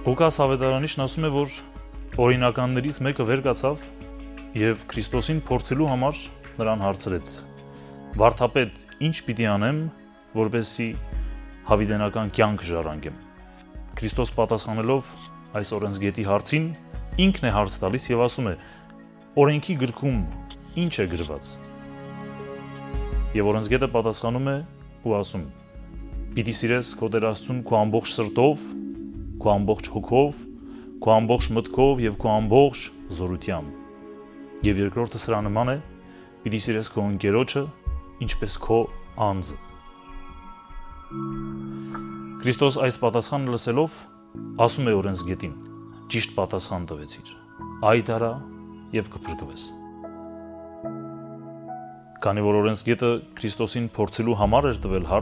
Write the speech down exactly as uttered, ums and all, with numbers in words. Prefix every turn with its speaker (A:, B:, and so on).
A: Ղուկաս ավետարանիչն ասում է, որ օրինականներից մեկը վեր կացավ եւ Քրիստոսին փորձելու համար նրան հարցրեց. «Վարդապետ, ինչ պիտի անեմ, որպեսզի հավիտենական կյանք ժառանգեմ»։ Քրիստոս պատասխանելով այս օրենսգետի հարցին, ինքն է հարց տալիս եւ ասում է. «Օրենքի գրքում ինչ է գրված»։ Եվ օրենսգետը պատասխանում է ու ասում. «Պիտի սիրես քո Տեր Աստծուն քո ամբողջ սրտով, քո ամբողջ հոգով, քո ամբողջ մտքով եւ քո ամբողջ զորությամբ»։ Եվ երկրորդը սրա նման է. «Պիտի սիրես քո ընկերոջը, ինչպես քո անձը»։ Քրիստոս այս պատասխանը լսելով ասում է օրենսգետին. «Ճիշտ պատասխան տվեցիր, այդ արա եւ կփրկվես»։ Քանի որ օրենսգետը Քրիստոսին փորձելու համար էր տվել հարց,